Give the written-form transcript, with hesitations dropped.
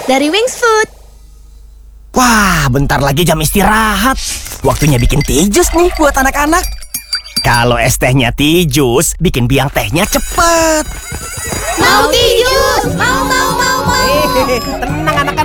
dari Wings Food. Wah, bentar lagi jam istirahat. Waktunya bikin tea jus nih buat anak-anak. Kalau es tehnya tea jus, bikin biang tehnya cepet. Mau tea jus! Mau. Tenang anak-anak.